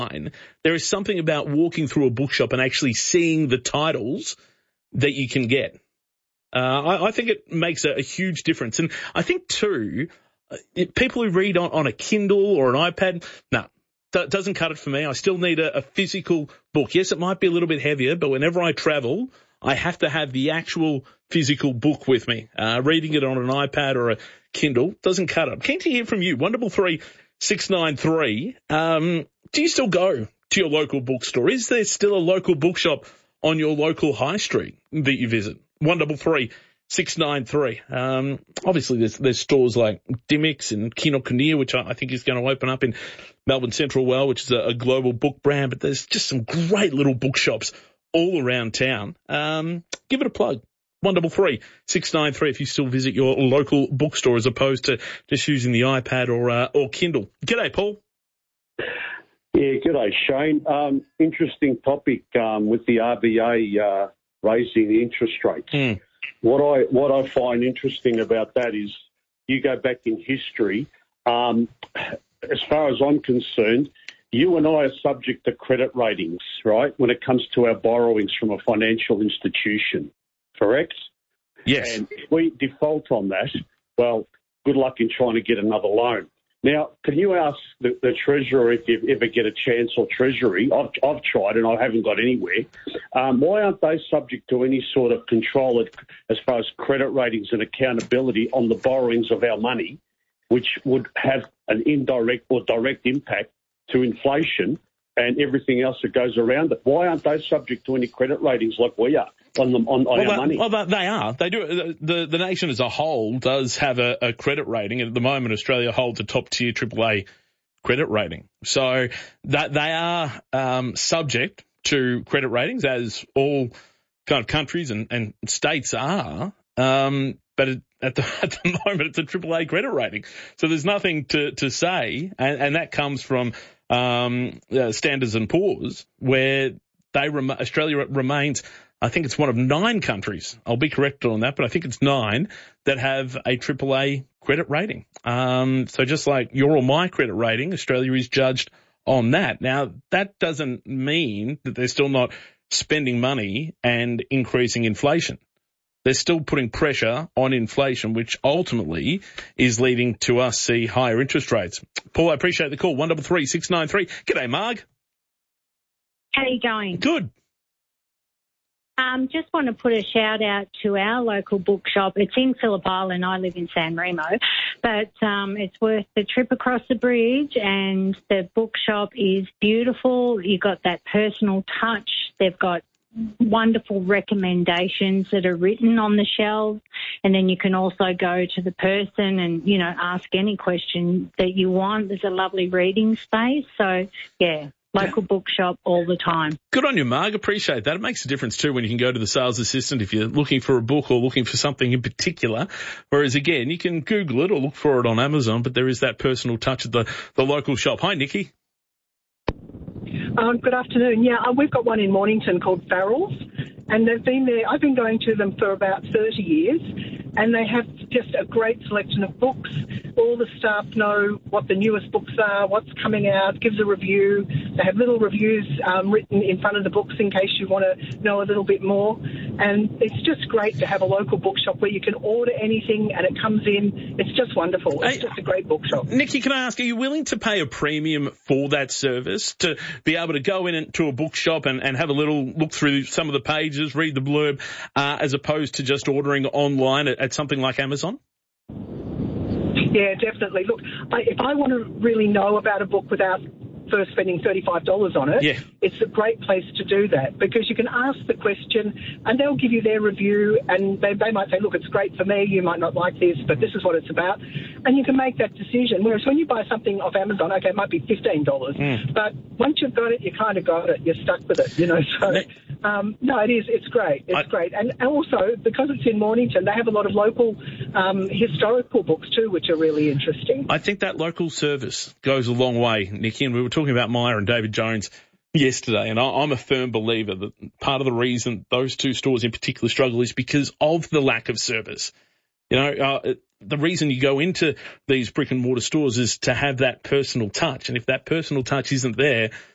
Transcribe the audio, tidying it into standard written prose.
there is something about walking through a bookshop and actually seeing the titles that you can get. I think it makes a huge difference. And I think, too, people who read on a Kindle or an iPad, no, that doesn't cut it for me. I still need a physical book. Yes, it might be a little bit heavier, but whenever I travel, I have to have the actual physical book with me. Reading it on an iPad or a Kindle doesn't cut it. I'm keen to hear from you. 133-693. Do you still go to your local bookstore? Is there still a local bookshop on your local high street that you visit? 133-693. Obviously, there's stores like Dymocks and Kinokuniya, which I think is going to open up in Melbourne Central Well, which is a global book brand. But there's just some great little bookshops all around town. Give it a plug. 133-693 if you still visit your local bookstore as opposed to just using the iPad or Kindle. G'day, Paul. Yeah, g'day, Shane. Interesting topic with the RBA raising the interest rates. What I find interesting about that is you go back in history. As far as I'm concerned, you and I are subject to credit ratings, right, when it comes to our borrowings from a financial institution, correct? Yes. And if we default on that, well, good luck in trying to get another loan. Now, can you ask the Treasurer if you ever get a chance, or Treasury? I've tried and I haven't got anywhere. Why aren't they subject to any sort of control as far as credit ratings and accountability on the borrowings of our money, which would have an indirect or direct impact to inflation and everything else that goes around it? Why aren't they subject to any credit ratings like we are on our money? Well, they are. They do. The nation as a whole does have a credit rating, and at the moment Australia holds a top-tier AAA credit rating. So that they are subject to credit ratings, as all kind of countries and states are. But at the moment it's a AAA credit rating. So there's nothing to say, and that comes from Standards and Poor's, where Australia remains, I think it's one of 9 countries, I'll be corrected on that, but I think it's 9 that have a AAA credit rating. So just like your or my credit rating, Australia is judged on that. Now, that doesn't mean that they're still not spending money and increasing inflation. They're still putting pressure on inflation, which ultimately is leading to us see higher interest rates. Paul, I appreciate the call. 133-693. G'day, Marg. How are you going? Good. Just want to put a shout out to our local bookshop. It's in Phillip Island. I live in San Remo, but it's worth the trip across the bridge, and the bookshop is beautiful. You've got that personal touch. They've got wonderful recommendations that are written on the shelves, and then you can also go to the person and, ask any question that you want. There's a lovely reading space. So, yeah. Local bookshop all the time. Good on you, Marg. Appreciate that. It makes a difference too when you can go to the sales assistant if you're looking for a book or looking for something in particular. Whereas, again, you can Google it or look for it on Amazon, but there is that personal touch at the local shop. Hi, Nikki. Good afternoon. Yeah, we've got one in Mornington called Farrell's, and they've been there. I've been going to them for about 30 years, and they have just a great selection of books. All the staff know what the newest books are, what's coming out, gives a review. They have little reviews written in front of the books in case you want to know a little bit more. And it's just great to have a local bookshop where you can order anything and it comes in. It's just wonderful. It's just a great bookshop. Nikki, can I ask, are you willing to pay a premium for that service, to be able to go into a bookshop and have a little look through some of the pages, read the blurb, as opposed to just ordering online at something like Amazon? Yeah, definitely. Look, if I want to really know about a book without first spending $35 on it, it's a great place to do that, because you can ask the question and they'll give you their review, and they might say, look, it's great for me, you might not like this, but this is what it's about, and you can make that decision. Whereas when you buy something off Amazon, okay, it might be $15, but once you've got it, you kind of got it, you're stuck with it, so... no, it is. It's great. It's great. And also, because it's in Mornington, they have a lot of local historical books too, which are really interesting. I think that local service goes a long way, Nikki, and we were talking about Myer and David Jones yesterday, and I'm a firm believer that part of the reason those two stores in particular struggle is because of the lack of service. The reason you go into these brick and mortar stores is to have that personal touch, and if that personal touch isn't there,